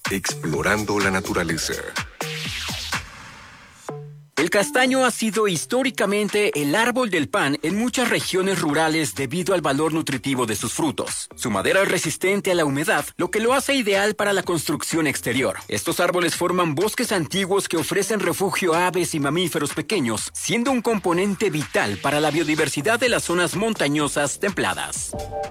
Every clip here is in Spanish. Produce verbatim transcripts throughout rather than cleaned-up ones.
Explorando la naturaleza. El castaño ha sido históricamente el árbol del pan en muchas regiones rurales debido al valor nutritivo de sus frutos. Su madera es resistente a la humedad, lo que lo hace ideal para la construcción exterior. Estos árboles forman bosques antiguos que ofrecen refugio a aves y mamíferos pequeños, siendo un componente vital para la biodiversidad de las zonas montañosas templadas.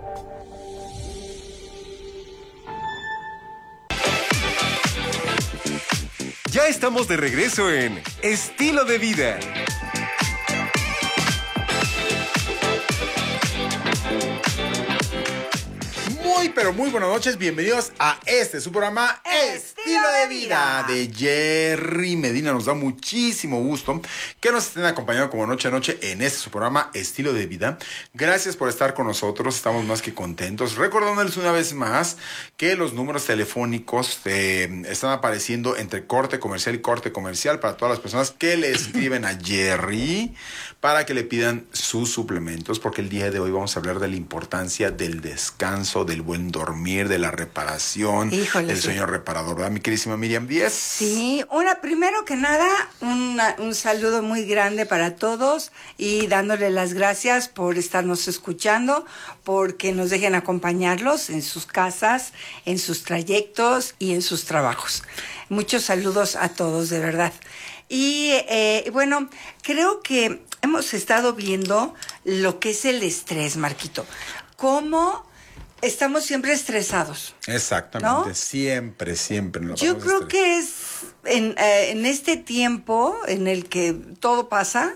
Ya estamos de regreso en Estilo de Vida. Muy, pero muy buenas noches. Bienvenidos a este, su programa Estilo de Vida de Jerry Medina. Nos da muchísimo gusto que nos estén acompañando como noche a noche en este, su programa Estilo de Vida. Gracias por estar con nosotros. Estamos más que contentos. Recordándoles una vez más que los números telefónicos eh, están apareciendo entre corte comercial y corte comercial para todas las personas que le escriben a Jerry para que le pidan sus suplementos, porque el día de hoy vamos a hablar de la importancia del descanso, del buen dormir, de la reparación, Híjole, del sí. sueño reparador, ¿verdad, mi queridísima Miriam Díaz? Sí, una, primero que nada, una, un saludo muy grande para todos y dándole las gracias por estarnos escuchando, porque nos dejen acompañarlos en sus casas, en sus trayectos y en sus trabajos. Muchos saludos a todos, de verdad. Y eh, bueno, creo que hemos estado viendo lo que es el estrés, Marquito. Cómo estamos siempre estresados. Exactamente, ¿no? siempre, siempre. Nos Yo vamos a creo estres- que es en, eh, en este tiempo en el que todo pasa,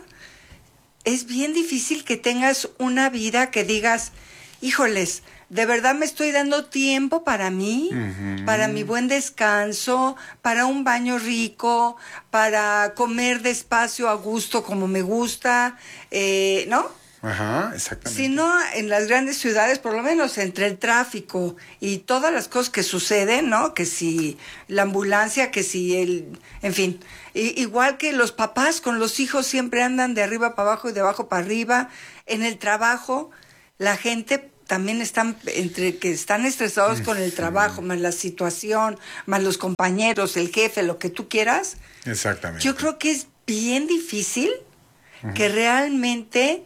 es bien difícil que tengas una vida que digas, híjoles, de verdad me estoy dando tiempo para mí, uh-huh. para mi buen descanso, para un baño rico, para comer despacio a gusto como me gusta, eh, ¿no? Ajá, exactamente. Si no, en las grandes ciudades, por lo menos entre el tráfico y todas las cosas que suceden, ¿no? Que si la ambulancia, que si el... En fin, y, igual que los papás con los hijos siempre andan de arriba para abajo y de abajo para arriba. En el trabajo, la gente también están, entre que están estresados con el trabajo, más la situación, más los compañeros, el jefe, lo que tú quieras. Exactamente. Yo creo que es bien difícil uh-huh. que realmente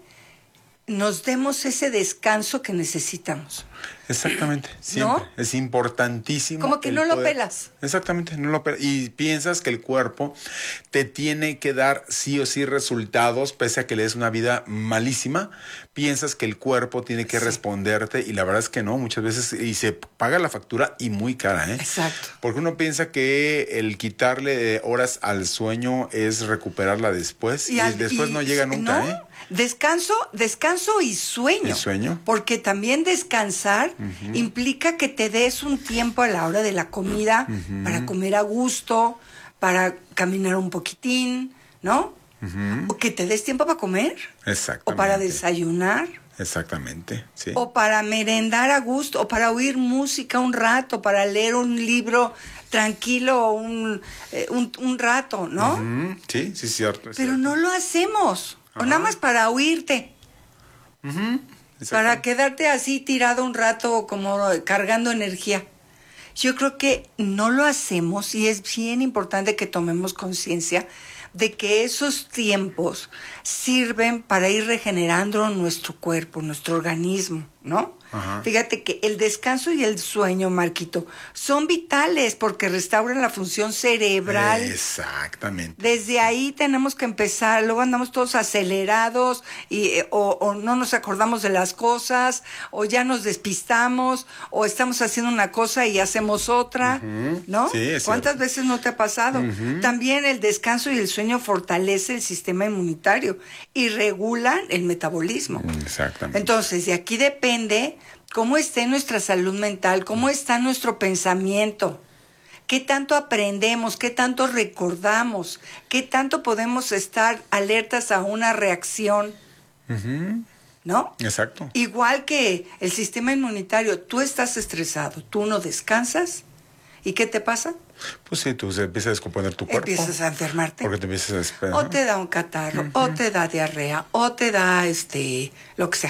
nos demos ese descanso que necesitamos. Exactamente, siempre. ¿No? Es importantísimo. Como que no poder... lo pelas. Exactamente, no lo pelas. Y piensas que el cuerpo te tiene que dar sí o sí resultados, pese a que le des una vida malísima. Piensas que el cuerpo tiene que sí. responderte, y la verdad es que no, muchas veces, y se paga la factura y muy cara, ¿eh? Exacto. Porque uno piensa que el quitarle horas al sueño es recuperarla después, y, y al, después y, no llega nunca, ¿no? ¿eh? Descanso, descanso y sueño. ¿Y sueño? Porque también descansar uh-huh. implica que te des un tiempo a la hora de la comida uh-huh. para comer a gusto, para caminar un poquitín, ¿no? Uh-huh. O que te des tiempo para comer. Exactamente. O para desayunar. Exactamente, sí. O para merendar a gusto, o para oír música un rato, para leer un libro tranquilo un, eh, un, un rato, ¿no? Uh-huh. Sí, sí, cierto. Pero cierto. no lo hacemos. Ajá. O nada más para oírte. Uh-huh. Para quedarte así tirado un rato como cargando energía. Yo creo que no lo hacemos y es bien importante que tomemos conciencia de que esos tiempos sirven para ir regenerando nuestro cuerpo, nuestro organismo, ¿no? Ajá. Fíjate que el descanso y el sueño, Marquito, son vitales porque restauran la función cerebral. Exactamente. Desde ahí tenemos que empezar. Luego andamos todos acelerados y, o, o no nos acordamos de las cosas, o ya nos despistamos, o estamos haciendo una cosa y hacemos otra, uh-huh. ¿no? Sí, es ¿Cuántas cierto. veces no te ha pasado? Uh-huh. También el descanso y el sueño fortalece el sistema inmunitario y regulan el metabolismo. Exactamente. Entonces, de aquí depende cómo esté nuestra salud mental, cómo está nuestro pensamiento, qué tanto aprendemos, qué tanto recordamos, qué tanto podemos estar alertas a una reacción, uh-huh. ¿no? Exacto. Igual que el sistema inmunitario, tú estás estresado, tú no descansas, ¿y qué te pasa? Pues sí, tú se empieza a descomponer tu cuerpo. Empiezas a enfermarte. Porque te empiezas a esperar. O te da un catarro, uh-huh. o te da diarrea, o te da este, lo que sea.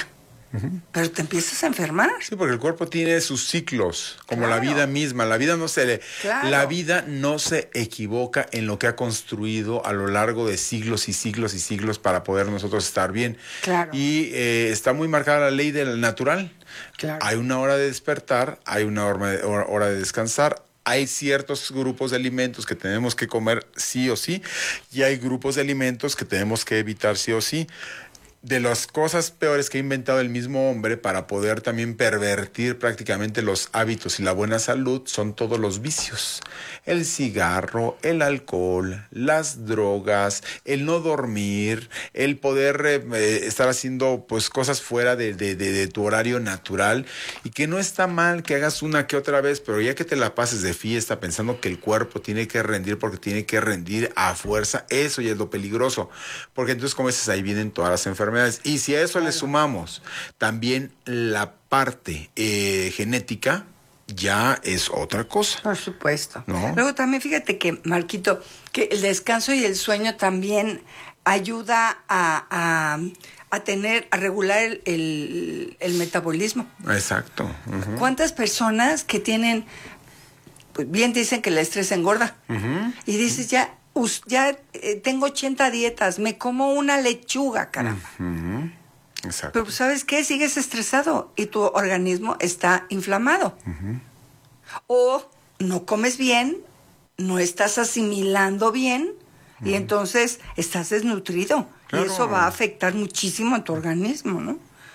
Uh-huh. pero te empiezas a enfermar. Sí, porque el cuerpo tiene sus ciclos, como Claro. la vida misma. La vida no se le, Claro. la vida no se equivoca en lo que ha construido a lo largo de siglos y siglos y siglos para poder nosotros estar bien. Claro. Y eh, está muy marcada la ley del natural. Claro. Hay una hora de despertar, hay una hora de, hora de descansar. Hay ciertos grupos de alimentos que tenemos que comer sí o sí, y hay grupos de alimentos que tenemos que evitar sí o sí. De las cosas peores que ha inventado el mismo hombre para poder también pervertir prácticamente los hábitos y la buena salud son todos los vicios. El cigarro, el alcohol, las drogas, el no dormir, el poder eh, estar haciendo pues cosas fuera de, de, de, de tu horario natural, y que no está mal que hagas una que otra vez, pero ya que te la pases de fiesta pensando que el cuerpo tiene que rendir porque tiene que rendir a fuerza, eso ya es lo peligroso, porque entonces como dices, ahí vienen todas las enfermedades. Y si a eso claro. le sumamos también la parte eh, genética, ya es otra cosa. Por supuesto. ¿No? Luego también fíjate que, Marquito, que el descanso y el sueño también ayuda a, a, a tener, a regular el, el, el metabolismo. Exacto. Uh-huh. ¿Cuántas personas que tienen, pues bien dicen que el estrés engorda? Uh-huh. Y dices, ya... Ya eh, tengo ochenta dietas, me como una lechuga, caramba. Uh-huh. Exacto. Pero ¿sabes qué? Sigues estresado y tu organismo está inflamado. Uh-huh. O no comes bien, no estás asimilando bien, uh-huh. y entonces estás desnutrido. Claro. Y eso va a afectar muchísimo a tu organismo, ¿no?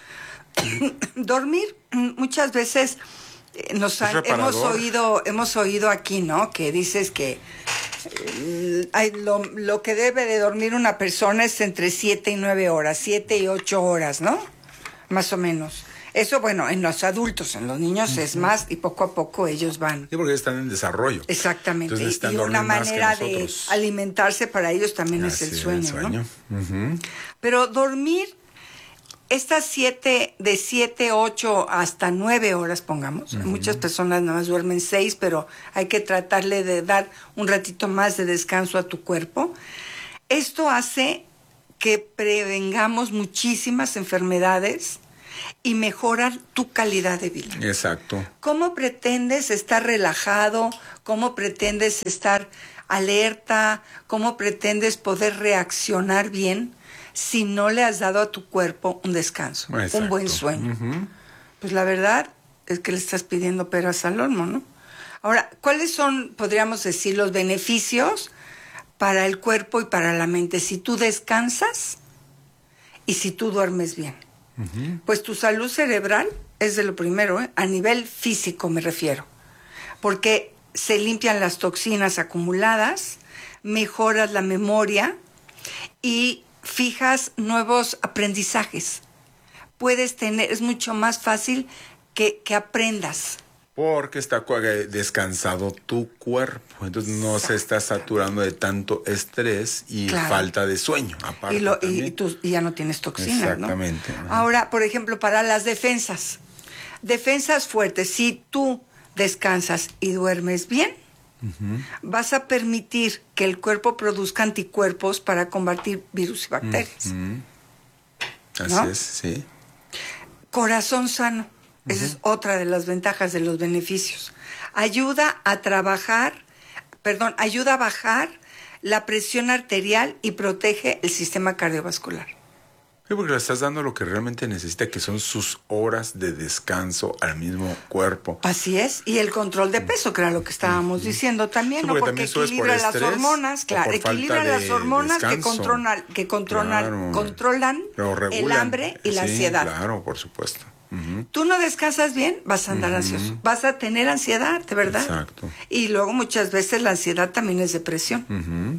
Dormir, muchas veces eh, nos han, hemos oído, hemos oído aquí, ¿no? Que dices que Hay lo, lo que debe de dormir una persona es entre siete y nueve horas, siete y ocho horas, ¿no? Más o menos. Eso, bueno, en los adultos, en los niños uh-huh. es más, y poco a poco ellos van. Sí, porque están en desarrollo. Exactamente. Y, y una manera de alimentarse para ellos también Así es el sueño, el sueño. ¿no? Uh-huh. Pero dormir estas siete, de siete, ocho hasta nueve horas, pongamos. Uh-huh. Muchas personas nada más duermen seis, pero hay que tratarle de dar un ratito más de descanso a tu cuerpo. Esto hace que prevengamos muchísimas enfermedades y mejorar tu calidad de vida. Exacto. ¿Cómo pretendes estar relajado? ¿Cómo pretendes estar alerta? ¿Cómo pretendes poder reaccionar bien si no le has dado a tu cuerpo un descanso, Exacto. un buen sueño? Uh-huh. Pues la verdad es que le estás pidiendo peras al olmo, ¿no? Ahora, ¿cuáles son, podríamos decir, los beneficios para el cuerpo y para la mente si tú descansas y si tú duermes bien? Uh-huh. Pues tu salud cerebral es de lo primero, ¿eh? A nivel físico me refiero, porque se limpian las toxinas acumuladas, mejoras la memoria y fijas nuevos aprendizajes. Puedes tener, es mucho más fácil que, que aprendas. Porque está descansado tu cuerpo, entonces no Exacto. se está saturando de tanto estrés y claro. falta de sueño. Aparte y, lo, y, y, tú, y ya no tienes toxinas, Exactamente. ¿no? Ahora, por ejemplo, para las defensas, defensas fuertes, si tú descansas y duermes bien, uh-huh. vas a permitir que el cuerpo produzca anticuerpos para combatir virus y bacterias. Uh-huh. Así ¿no? es, sí. Corazón sano. Uh-huh. Esa es otra de las ventajas de los beneficios. Ayuda a trabajar, perdón, ayuda a bajar la presión arterial y protege el sistema cardiovascular. Sí, porque le estás dando lo que realmente necesita, que son sus horas de descanso al mismo cuerpo. Así es, y el control de peso, que era lo que estábamos uh-huh. diciendo también, sí, ¿no? Porque, porque equilibra por las hormonas, claro, equilibra las hormonas que controlan, que controlan, claro. controlan el hambre y la sí, ansiedad. Claro, por supuesto. Uh-huh. Tú no descansas bien, vas a andar uh-huh. ansioso, vas a tener ansiedad, de verdad. Exacto. Y luego muchas veces la ansiedad también es depresión. Uh-huh.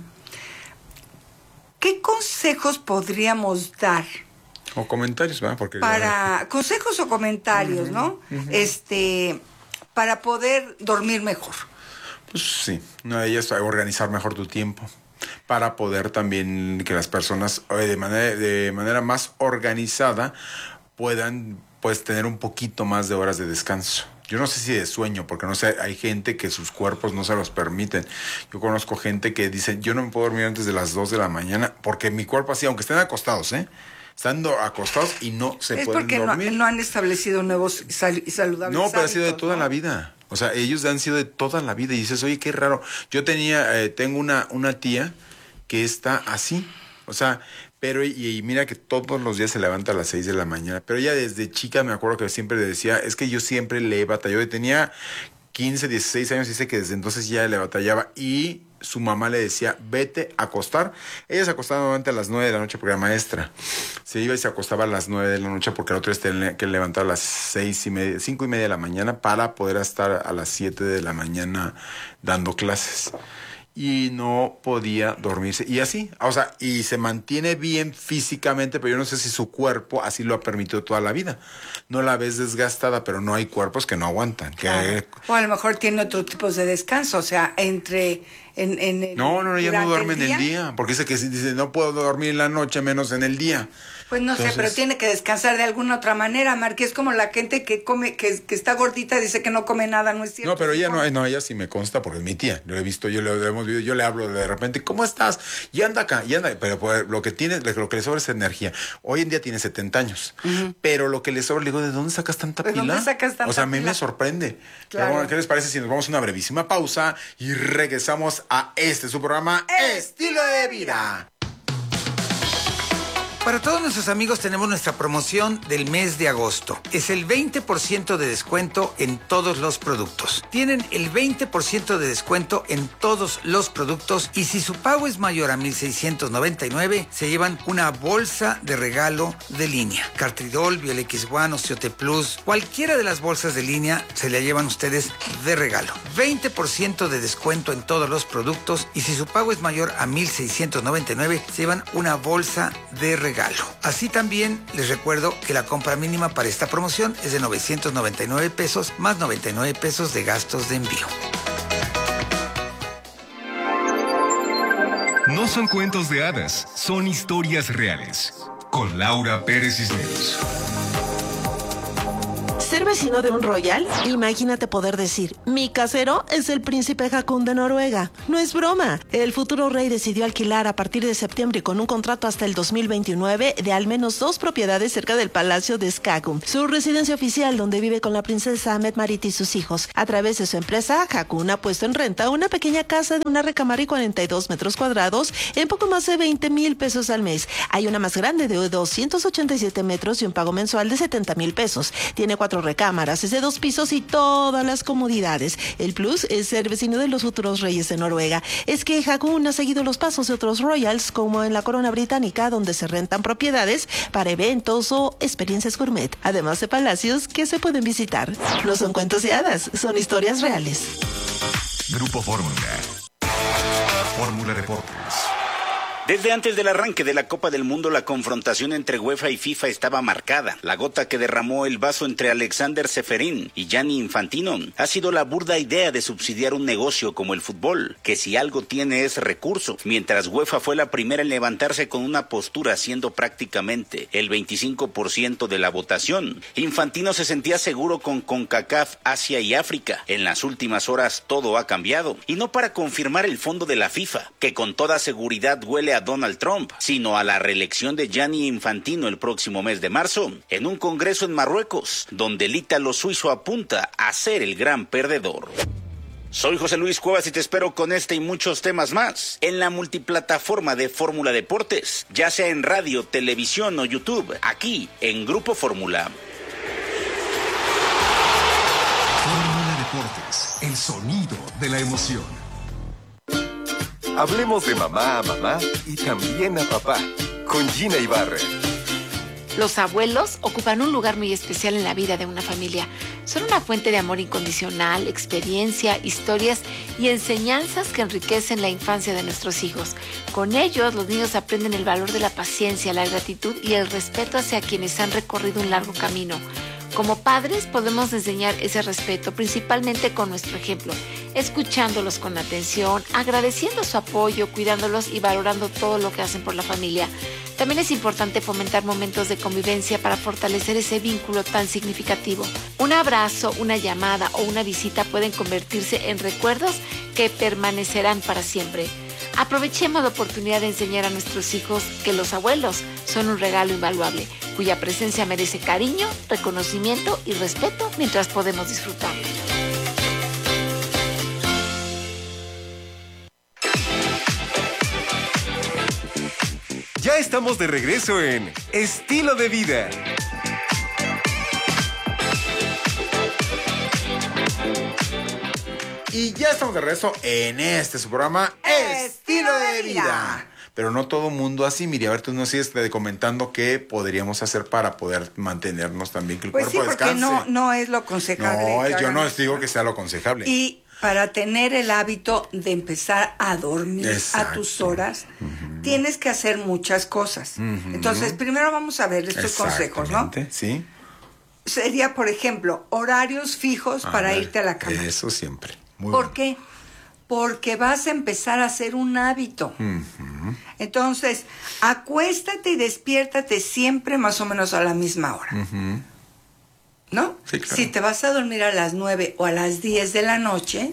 ¿Qué consejos podríamos dar? O comentarios, ¿verdad? Porque para ya... consejos o comentarios, uh-huh. ¿no? Uh-huh. Este, para poder dormir mejor. Pues sí, una de ellas es organizar mejor tu tiempo, para poder también que las personas de manera, de manera más organizada puedan pues tener un poquito más de horas de descanso. Yo no sé si de sueño, porque no sé, hay gente que sus cuerpos no se los permiten. Yo conozco gente que dice, yo no me puedo dormir antes de las dos de la mañana, porque mi cuerpo así, aunque estén acostados, ¿eh? estando acostados y no se es pueden porque dormir. no, no han establecido nuevos sal- y saludables No, pero ha sido de hábitos, toda ¿no? la vida. O sea, ellos han sido de toda la vida. Y dices, oye, qué raro. Yo tenía, eh, tengo una, una tía que está así. O sea, pero y, y mira que todos los días se levanta a las seis de la mañana. Pero ella desde chica me acuerdo que siempre le decía, es que yo siempre le batalló. Y tenía quince, dieciséis años, dice que desde entonces ya le batallaba. Y su mamá le decía, vete a acostar. Ella se acostaba normalmente a las nueve de la noche porque era maestra. Se iba y se acostaba a las nueve de la noche porque el otro día tenía que levantar a las seis y media, cinco y media de la mañana para poder estar a las siete de la mañana dando clases. Y no podía dormirse. Y así, o sea, y se mantiene bien físicamente, pero yo no sé si su cuerpo así lo ha permitido toda la vida. No la ves desgastada, pero no hay cuerpos que no aguantan. Que... Claro. O a lo mejor tiene otro tipo de descanso, o sea, entre... En, en el, No, no, ella no duerme el en el día, porque dice que si dice, no puedo dormir en la noche, menos en el día. Pues no Entonces, sé, pero tiene que descansar de alguna otra manera, Marque. Es como la gente que come, que, que está gordita, dice que no come nada, ¿no es cierto? No, pero ella no, no, ella sí me consta porque es mi tía. Yo le he visto, yo le hemos visto, yo le hablo de repente, ¿cómo estás? Y anda acá, y anda, pero pues, lo que tiene, lo que le sobra es energía. Hoy en día tiene setenta años, uh-huh. pero lo que le sobra, le digo, ¿de dónde sacas tanta ¿De pila? dónde sacas tanta o sea, a mí pila? me sorprende. Claro. Pero bueno, ¿qué les parece si nos vamos a una brevísima pausa y regresamos a este su programa Estilo de Vida? Para todos nuestros amigos tenemos nuestra promoción del mes de agosto. Es el veinte por ciento de descuento en todos los productos. Tienen el veinte por ciento de descuento en todos los productos y si su pago es mayor a mil seiscientos noventa y nueve, se llevan una bolsa de regalo de línea. Cartridol, Biolex One, Osteote Plus, cualquiera de las bolsas de línea se la llevan ustedes de regalo. veinte por ciento de descuento en todos los productos y si su pago es mayor a mil seiscientos noventa y nueve, se llevan una bolsa de regalo. Así también les recuerdo que la compra mínima para esta promoción es de novecientos noventa y nueve pesos más noventa y nueve pesos de gastos de envío. No son cuentos de hadas, son historias reales. Con Laura Pérez Cisneros. ¿Ser vecino de un royal? Imagínate poder decir, mi casero es el príncipe Haakon de Noruega. No es broma. El futuro rey decidió alquilar a partir de septiembre con un contrato hasta el dos mil veintinueve de al menos dos propiedades cerca del palacio de Skagun, su residencia oficial donde vive con la princesa Mette-Marit y sus hijos. A través de su empresa, Haakon ha puesto en renta una pequeña casa de una recámara y cuarenta y dos metros cuadrados en poco más de veinte mil pesos al mes. Hay una más grande de doscientos ochenta y siete metros y un pago mensual de setenta mil pesos. Tiene cuatro recámaras, es de dos pisos y todas las comodidades. El plus es ser vecino de los futuros reyes de Noruega. Es que Haakon ha seguido los pasos de otros royals, como en la corona británica, donde se rentan propiedades para eventos o experiencias gourmet, además de palacios que se pueden visitar. No son cuentos de hadas, son historias reales. Grupo Fórmula. Fórmula Deportes. Desde antes del arranque de la Copa del Mundo, la confrontación entre UEFA y FIFA estaba marcada. La gota que derramó el vaso entre Alexander Ceferín y Gianni Infantino ha sido la burda idea de subsidiar un negocio como el fútbol, que si algo tiene es recurso, mientras UEFA fue la primera en levantarse con una postura siendo prácticamente el veinticinco por ciento de la votación. Infantino se sentía seguro con CONCACAF, Asia y África. En las últimas horas todo ha cambiado, y no para confirmar el fondo de la FIFA, que con toda seguridad huele a a Donald Trump, sino a la reelección de Gianni Infantino el próximo mes de marzo, en un congreso en Marruecos, donde el ítalo suizo apunta a ser el gran perdedor. Soy José Luis Cuevas y te espero con este y muchos temas más en la multiplataforma de Fórmula Deportes, ya sea en radio, televisión o YouTube, aquí en Grupo Fórmula. Fórmula Deportes, el sonido de la emoción. Hablemos de mamá a mamá y también a papá, con Gina Ibarra. Los abuelos ocupan un lugar muy especial en la vida de una familia. Son una fuente de amor incondicional, experiencia, historias y enseñanzas que enriquecen la infancia de nuestros hijos. Con ellos, los niños aprenden el valor de la paciencia, la gratitud y el respeto hacia quienes han recorrido un largo camino. Como padres podemos enseñar ese respeto principalmente con nuestro ejemplo, escuchándolos con atención, agradeciendo su apoyo, cuidándolos y valorando todo lo que hacen por la familia. También es importante fomentar momentos de convivencia para fortalecer ese vínculo tan significativo. Un abrazo, una llamada o una visita pueden convertirse en recuerdos que permanecerán para siempre. Aprovechemos la oportunidad de enseñar a nuestros hijos que los abuelos son un regalo invaluable, cuya presencia merece cariño, reconocimiento y respeto mientras podemos disfrutarlo. Ya estamos de regreso en Estilo de Vida. Y ya estamos de regreso en este su programa Estilo de Vida. Pero no todo mundo así. Miri, a ver, tú nos sigues comentando qué podríamos hacer para poder mantenernos también, que el pues cuerpo sí, porque descanse. no, no es lo aconsejable. No, yo hagan no esto. digo que sea lo aconsejable. Y para tener el hábito de empezar a dormir Exacto. a tus horas, uh-huh. tienes que hacer muchas cosas. Uh-huh. Entonces, primero vamos a ver estos consejos, ¿no? Sí. Sería, por ejemplo, horarios fijos A para ver, irte a la cama. Eso siempre. Muy ¿Por bueno. qué? Porque vas a empezar a hacer un hábito. Uh-huh. Entonces, acuéstate y despiértate siempre más o menos a la misma hora. Uh-huh. ¿No? Sí, claro. Si te vas a dormir a las nueve o a las diez de la noche,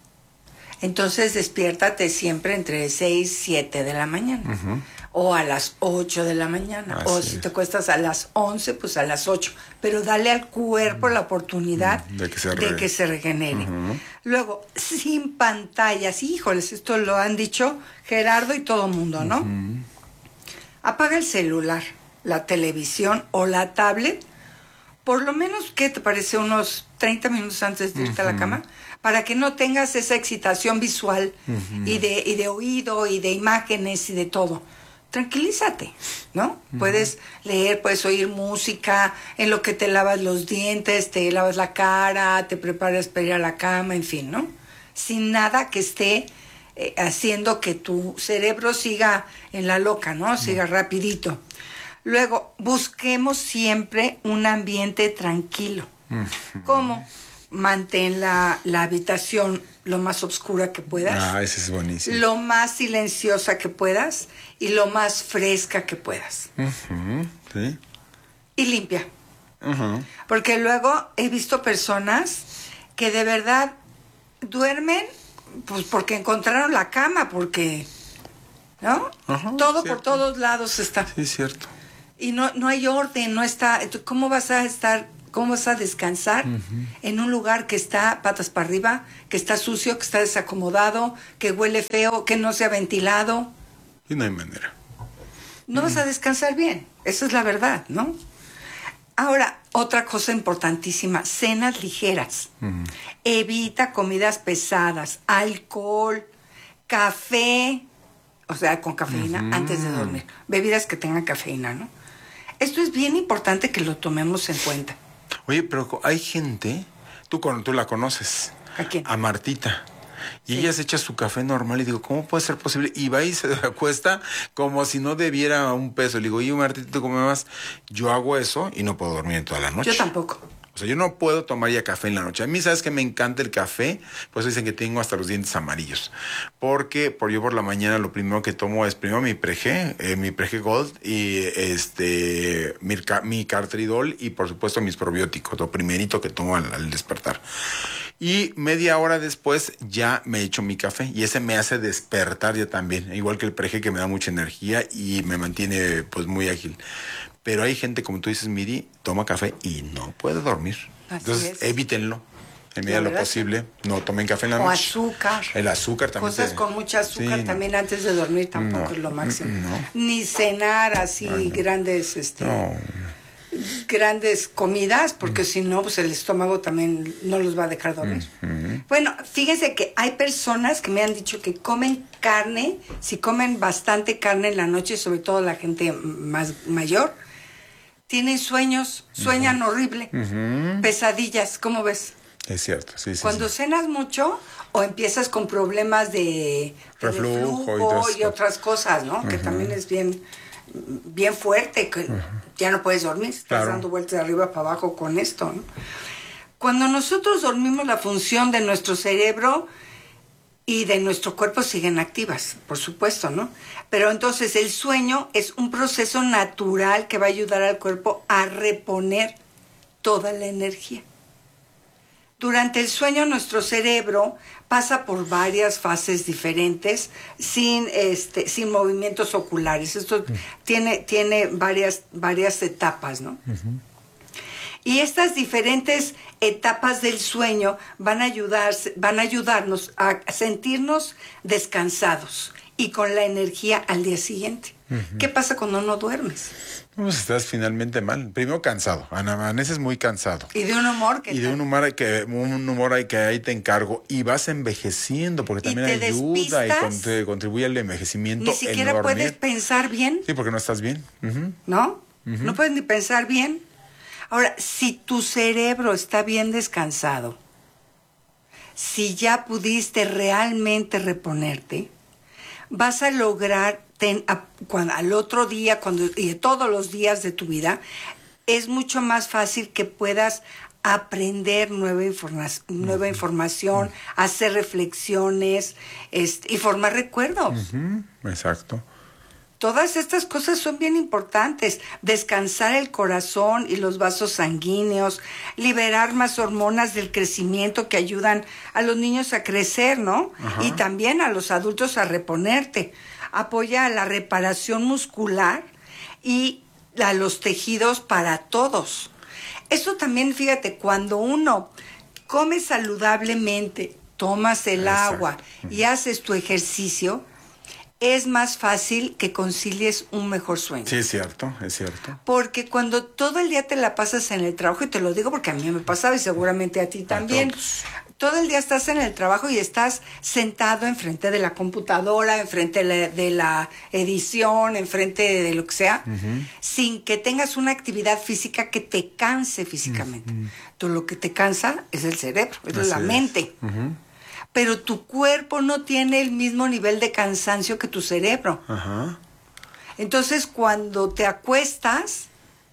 entonces despiértate siempre entre seis, siete de la mañana. Uh-huh. O a las ocho de la mañana. Así o si es. te acuestas a las once, pues a las ocho. Pero dale al cuerpo la oportunidad de que se, de re... que se regenere. Uh-huh. Luego, sin pantallas. Híjoles, esto lo han dicho Gerardo y todo mundo, ¿no? Uh-huh. Apaga el celular, la televisión o la tablet. Por lo menos, ¿qué te parece? Unos treinta minutos antes de irte uh-huh. a la cama, para que no tengas esa excitación visual uh-huh. y, de, y de oído y de imágenes y de todo. Tranquilízate, ¿no? Uh-huh. Puedes leer, puedes oír música, en lo que te lavas los dientes, te lavas la cara, te preparas para ir a la cama, en fin, ¿no? Sin nada que esté eh, haciendo que tu cerebro siga en la loca, ¿no? Siga uh-huh. rapidito. Luego, busquemos siempre un ambiente tranquilo. Uh-huh. ¿Cómo? Mantén la, la habitación lo más oscura que puedas. Ah, ese es buenísimo. Lo más silenciosa que puedas y lo más fresca que puedas. Uh-huh. Sí. Y limpia. Uh-huh. Porque luego he visto personas que de verdad duermen pues porque encontraron la cama, porque... ¿No? Uh-huh, todo cierto. Por todos lados está. Sí, es cierto. Y no, no hay orden, no está... ¿Cómo vas a estar... ¿Cómo vas a descansar uh-huh. en un lugar que está patas para arriba, que está sucio, que está desacomodado, que huele feo, que no se ha ventilado? Y no hay manera. No uh-huh. vas a descansar bien. Esa es la verdad, ¿no? Ahora, otra cosa importantísima, cenas ligeras. Uh-huh. Evita comidas pesadas, alcohol, café, o sea, con cafeína uh-huh. antes de dormir. Bebidas que tengan cafeína, ¿no? Esto es bien importante que lo tomemos en cuenta. Oye, pero hay gente, tú, tú la conoces. ¿A quién? A Martita. Y sí. ella se echa su café normal y digo, ¿cómo puede ser posible? Y va y se acuesta como si no debiera un peso. Le digo, oye, Martita, ¿tú comes más? Yo hago eso y no puedo dormir en toda la noche. Yo tampoco. O sea, yo no puedo tomar ya café en la noche. A mí, ¿sabes que me encanta el café? Pues dicen que tengo hasta los dientes amarillos. Porque por yo por la mañana lo primero que tomo es primero mi Prege, eh, mi Prege Gold y este mi, mi Cartridol y por supuesto mis probióticos, lo primerito que tomo al, al despertar. Y media hora después ya me echo mi café y ese me hace despertar ya también, igual que el Prege, que me da mucha energía y me mantiene pues muy ágil. Pero hay gente, como tú dices, Miri, toma café y no puede dormir. Así Entonces, es. evítenlo. En medida de lo posible, no tomen café en la o noche. azúcar. El azúcar también. Cosas te... con mucha azúcar sí, también no. antes de dormir tampoco no, es lo máximo. No. Ni cenar así Ay, no. grandes, este, no. grandes comidas, porque mm. si no, pues el estómago también no los va a dejar dormir. Mm-hmm. Bueno, fíjense que hay personas que me han dicho que comen carne, si comen bastante carne en la noche, sobre todo la gente más mayor, tienen sueños, sueñan uh-huh. horrible, uh-huh. pesadillas, ¿cómo ves? Es cierto, sí, sí. Cuando sí. cenas mucho o empiezas con problemas de, de reflujo, reflujo y, y otras cosas, ¿no? Uh-huh. Que también es bien, bien fuerte, que uh-huh. ya no puedes dormir, estás claro. dando vueltas de arriba para abajo con esto, ¿no? Cuando nosotros dormimos, la función de nuestro cerebro y de nuestro cuerpo siguen activas, por supuesto, ¿no? Pero entonces el sueño es un proceso natural que va a ayudar al cuerpo a reponer toda la energía. Durante el sueño nuestro cerebro pasa por varias fases diferentes sin, este, sin movimientos oculares. Esto uh-huh. tiene, tiene varias, varias etapas, ¿no? Uh-huh. Y estas diferentes etapas del sueño van a, ayudar, van a ayudarnos a sentirnos descansados y con la energía al día siguiente. Uh-huh. ¿Qué pasa cuando no duermes? Pues estás finalmente mal. Primero cansado. Amaneces muy cansado. Y de un humor que... Y de un humor que un humor hay que ahí te encargo. Y vas envejeciendo, porque también ayuda y con, te contribuye al envejecimiento. Ni siquiera no puedes pensar bien. Sí, porque no estás bien. Uh-huh. ¿No? Uh-huh. No puedes ni pensar bien. Ahora, si tu cerebro está bien descansado, si ya pudiste realmente reponerte, vas a lograr ten, a, cuando, al otro día cuando, y todos los días de tu vida, es mucho más fácil que puedas aprender nueva, informa- nueva uh-huh. información, uh-huh. hacer reflexiones este, y formar recuerdos. Uh-huh. Exacto. Todas estas cosas son bien importantes. Descansar el corazón y los vasos sanguíneos, liberar más hormonas del crecimiento que ayudan a los niños a crecer, ¿no? Ajá. Y también a los adultos a reponerte. Apoya a la reparación muscular y a los tejidos para todos. Eso también, fíjate, cuando uno come saludablemente, tomas el Exacto. agua y haces tu ejercicio, es más fácil que concilies un mejor sueño. Sí, es cierto, es cierto. Porque cuando todo el día te la pasas en el trabajo, y te lo digo porque a mí me pasaba y seguramente a ti también, todo el día estás en el trabajo y estás sentado enfrente de la computadora, enfrente de la, de la edición, enfrente de, de lo que sea, uh-huh. sin que tengas una actividad física que te canse físicamente. Uh-huh. Todo lo que te cansa es el cerebro, es Así la mente. Es. Uh-huh. Pero tu cuerpo no tiene el mismo nivel de cansancio que tu cerebro. Ajá. Entonces, cuando te acuestas,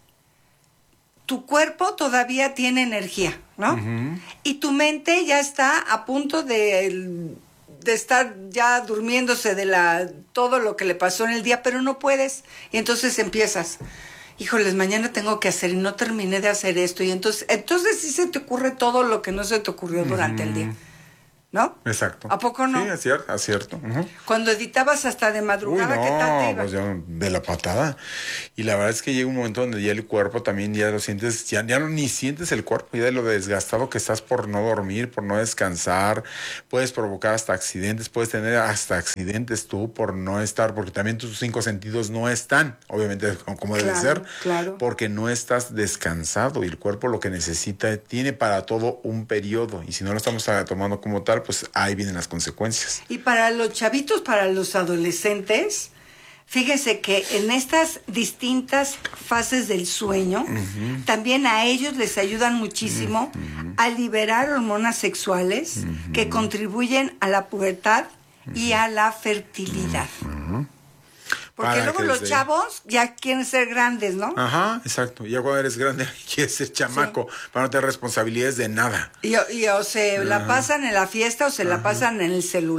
tu cuerpo todavía tiene energía, ¿no? Uh-huh. Y tu mente ya está a punto de, de estar ya durmiéndose de la todo lo que le pasó en el día, pero no puedes. Y entonces empiezas, híjoles, mañana tengo que hacer y no terminé de hacer esto. Y entonces, entonces sí se te ocurre todo lo que no se te ocurrió uh-huh. durante el día. ¿No? Exacto. ¿A poco no? Sí, es cierto. Es cierto. Uh-huh. Cuando editabas hasta de madrugada, Uy, no, ¿qué tal te iba? Pues ya de la patada. Y la verdad es que llega un momento donde ya el cuerpo también ya lo sientes, ya, ya no ni sientes el cuerpo, ya de lo desgastado que estás por no dormir, por no descansar. Puedes provocar hasta accidentes, puedes tener hasta accidentes tú por no estar, porque también tus cinco sentidos no están, obviamente como debe claro, ser, claro. porque no estás descansado y el cuerpo lo que necesita, tiene para todo un periodo. Y si no lo estamos tomando como tal, pues ahí vienen las consecuencias. Y para los chavitos, para los adolescentes, fíjense que en estas distintas fases del sueño, uh-huh. también a ellos les ayudan muchísimo uh-huh. a liberar hormonas sexuales uh-huh. que contribuyen a la pubertad uh-huh. y a la fertilidad. Uh-huh. Porque Para luego los chavos ya quieren ser grandes, ¿no? Ajá, exacto. Ya cuando eres grande quieres ser chamaco sí. para no tener responsabilidades de nada. Y, y o se Ajá. la pasan en la fiesta o se Ajá. la pasan en el celular.